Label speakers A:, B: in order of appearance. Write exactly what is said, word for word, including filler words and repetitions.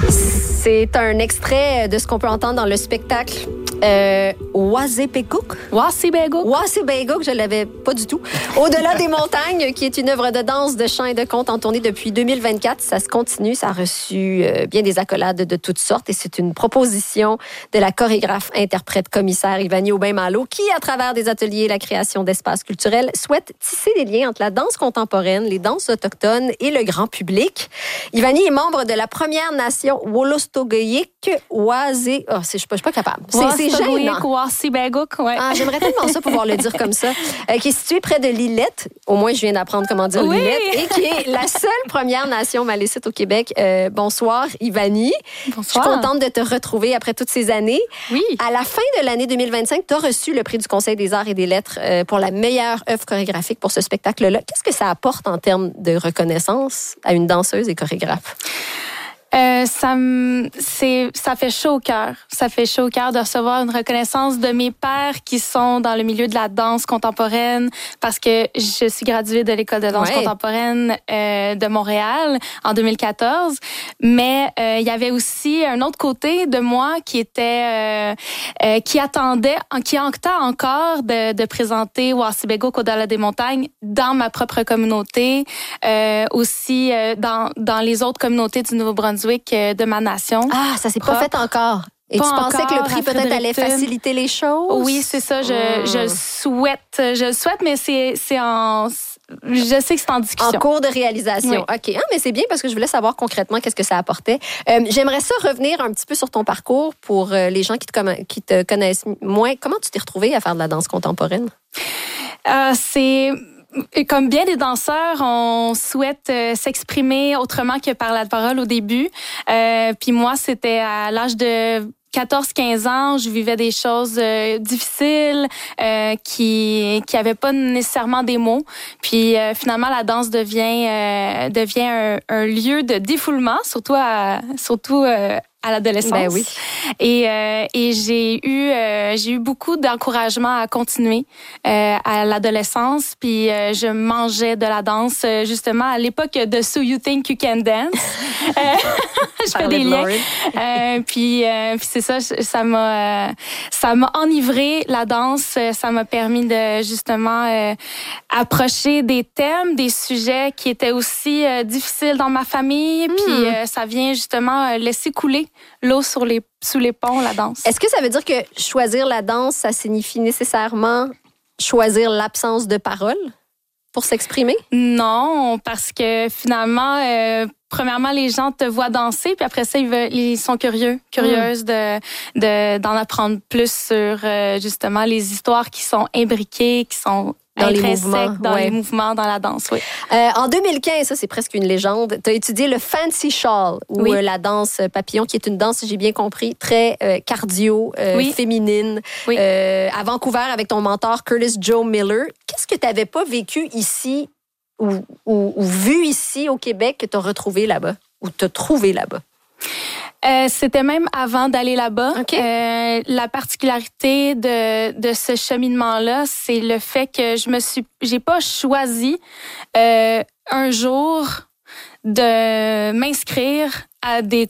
A: C'est un extrait de ce qu'on peut entendre dans le spectacle euh, Oisibekuk.
B: Oisibekuk.
A: Oisibekuk, je l'avais pas du tout. Au-delà des montagnes, qui est une œuvre de danse, de chant et de conte en tournée depuis deux mille vingt-quatre. Ça se continue, ça a reçu euh, bien des accolades de toutes sortes et c'est une proposition de la chorégraphe, interprète, commissaire Ivani Aubin-Malo qui, à travers des ateliers et la création d'espaces culturels, souhaite tisser des liens entre la danse contemporaine, les danses autochtones et le grand public. Ivani est membre de la Première Nation Wolastoqiyik Oise... Oh, c'est, je ne suis pas capable. C'est, c'est gênant.
B: Oisibekuk, ouais.
A: Ah, j'aimerais tellement ça pouvoir le dire comme ça. Euh, qui est située près de Lillette. Au moins, je viens d'apprendre comment dire
B: oui.
A: Lillette. Et qui est la seule Première Nation malécite au Québec. Euh, bonsoir, Ivani.
B: Bonsoir.
A: Je suis contente de te retrouver après toutes ces années.
B: Oui.
A: À la fin de l'année deux mille vingt-cinq, tu as reçu le prix du Conseil des arts et des lettres euh, pour la meilleure œuvre chorégraphique pour ce spectacle-là. Qu'est-ce que ça apporte en termes de reconnaissance à une danseuse et chorégraphe?
B: Euh, ça, c'est, ça fait chaud au cœur. Ça fait chaud au cœur de recevoir une reconnaissance de mes pairs qui sont dans le milieu de la danse contemporaine parce que je suis graduée de l'École de danse
A: ouais.
B: contemporaine euh, de Montréal en deux mille quatorze. Mais euh, il y avait aussi un autre côté de moi qui était, euh, euh, qui attendait, qui attend encore de, de présenter Oisibekuk au-delà des montagnes dans ma propre communauté, euh, aussi euh, dans, dans les autres communautés du Nouveau-Brunswick de ma nation.
A: Ah, ça s'est pas fait encore. Et
B: pas
A: tu pensais que le prix peut-être allait
B: Fredericton.
A: faciliter les choses?
B: Oui, c'est ça. Je, mmh. je souhaite, je le souhaite, mais c'est, c'est en... Je sais que c'est en discussion.
A: En cours de réalisation.
B: Oui.
A: OK. Ah, mais c'est bien parce que je voulais savoir concrètement qu'est-ce que ça apportait. Euh, j'aimerais ça revenir un petit peu sur ton parcours pour euh, les gens qui te, com- qui te connaissent moins. Comment tu t'es retrouvée à faire de la danse contemporaine?
B: Euh, c'est... Comme bien des danseurs, on souhaite euh, s'exprimer autrement que par la parole au début. Euh, puis moi, c'était à l'âge de quatorze quinze ans, je vivais des choses euh, difficiles euh, qui qui avaient pas nécessairement des mots. Puis euh, finalement, la danse devient euh, devient un, un lieu de défoulement, surtout à surtout euh, à l'adolescence.
A: Ben oui.
B: Et euh, et j'ai eu euh, j'ai eu beaucoup d'encouragement à continuer euh, à l'adolescence. Puis euh, je mangeais de la danse euh, justement à l'époque de So You Think You Can Dance. euh, je fais des liens. Euh, puis euh, puis c'est ça, ça m'a euh, ça m'a enivré la danse. Ça m'a permis de justement euh, approcher des thèmes, des sujets qui étaient aussi euh, difficiles dans ma famille. Mm. Puis euh, ça vient justement laisser couler l'eau sur les, sous les ponts, la danse.
A: Est-ce que ça veut dire que choisir la danse, ça signifie nécessairement choisir l'absence de parole pour s'exprimer?
B: Non, parce que finalement, euh, premièrement, les gens te voient danser, puis après ça, ils, veulent, ils sont curieux, curieuses mmh. de, de, d'en apprendre plus sur euh, justement les histoires qui sont imbriquées, qui sont
A: dans les mouvements,
B: dans
A: ouais.
B: les mouvements, dans la danse, oui.
A: Euh, en deux mille quinze, ça c'est presque une légende, tu as étudié le Fancy Shawl, ou
B: oui.
A: euh, la danse papillon, qui est une danse, si j'ai bien compris, très euh, cardio, euh,
B: oui.
A: féminine,
B: oui.
A: Euh, à Vancouver avec ton mentor Curtis Joe Miller. Qu'est-ce que tu n'avais pas vécu ici ou, ou, ou vu ici au Québec que tu as retrouvé là-bas, ou tu as trouvé là-bas?
B: Euh, c'était même avant d'aller là-bas.
A: Okay.
B: Euh, la particularité de de ce cheminement-là, c'est le fait que je me suis, j'ai pas choisi euh, un jour de m'inscrire à des